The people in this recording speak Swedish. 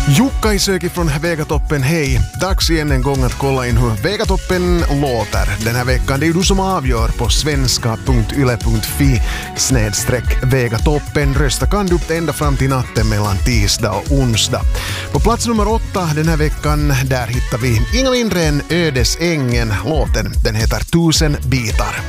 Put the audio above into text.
Jukka i Söki från Vegatoppen, hej! Dags igen en gång att kolla in hur Vegatoppen låter. Den här veckan, det är ju du som avgör på svenska.yle.fi/Vegatoppen. Rösta kan du ända fram till natten mellan tisdag och onsdag. På plats nummer 8 den här veckan, där hittar vi inga mindre än Ödesängen. Låten, den heter 1000 bitar.